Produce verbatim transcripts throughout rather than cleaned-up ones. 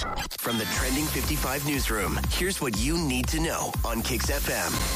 From the Trending fifty-five newsroom, here's what you need to know on Kix F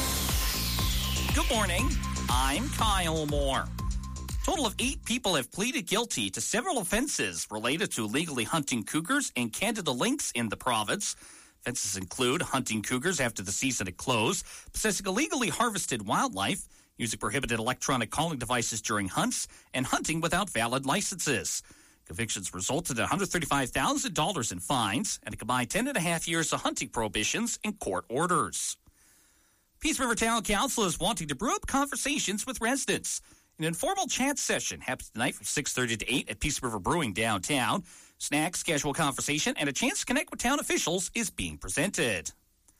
M. Good morning. I'm Kyle Moore. A total of eight people have pleaded guilty to several offenses related to illegally hunting cougars and Canada lynx in the province. Offenses include hunting cougars after the season had closed, possessing illegally harvested wildlife, using prohibited electronic calling devices during hunts, and hunting without valid licenses. Convictions resulted in one hundred thirty-five thousand dollars in fines and a combined ten and a half years of hunting prohibitions and court orders. Peace River Town Council is wanting to brew up conversations with residents. An informal chat session happens tonight from six thirty to eight at Peace River Brewing downtown. Snacks, casual conversation, and a chance to connect with town officials is being presented.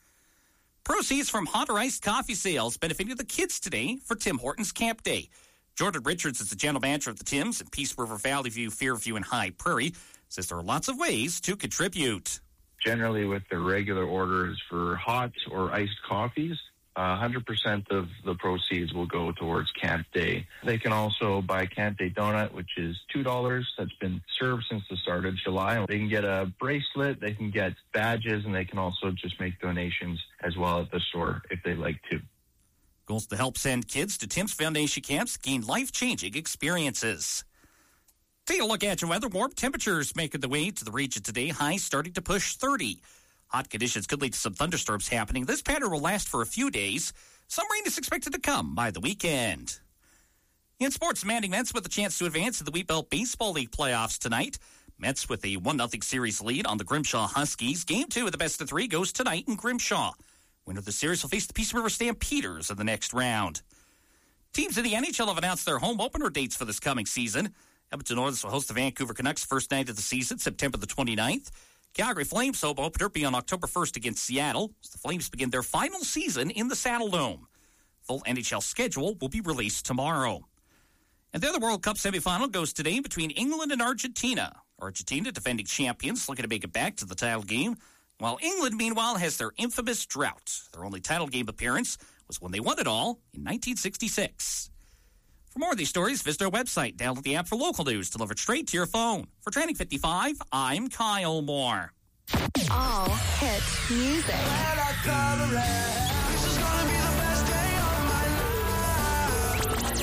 Proceeds from hot or iced coffee sales benefiting the kids today for Tim Hortons Camp Day. Jordan Richards is the general manager of the Tims in Peace River, Valley View, Fairview, and High Prairie. Says there are lots of ways to contribute. Generally, with the regular orders for hot or iced coffees, uh, one hundred percent of the proceeds will go towards Camp Day. They can also buy Camp Day donut, which is two dollars. That's been served since the start of July. They can get a bracelet, they can get badges, and they can also just make donations as well at the store if they'd like to. Goals to help send kids to Tim's Foundation camps to gain life-changing experiences. Take a look at your weather. Warm temperatures making the way to the region today. Highs starting to push thirty. Hot conditions could lead to some thunderstorms happening. This pattern will last for a few days. Some rain is expected to come by the weekend. In sports, Manning Mets with a chance to advance to the Wheatbelt Baseball League playoffs tonight. Mets with a one nothing series lead on the Grimshaw Huskies. Game two of the best of three goes tonight in Grimshaw. Winner of the series will face the Peace River Stampeders in the next round. Teams in the N H L have announced their home opener dates for this coming season. Edmonton Oilers will host the Vancouver Canucks first night of the season, September the twenty-ninth. Calgary Flames home opener be on October first against Seattle, as the Flames begin their final season in the Saddle Dome. Full N H L schedule will be released tomorrow. And the other World Cup semifinal goes today between England and Argentina. Argentina, defending champions, looking to make it back to the title game, while England, meanwhile, has their infamous drought. Their only title game appearance was when they won it all in nineteen sixty-six. For more of these stories, visit our website. Download the app for local news delivered straight to your phone. For Training fifty-five, I'm Kyle Moore. All hit music.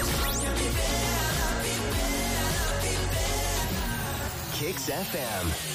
Kix F M.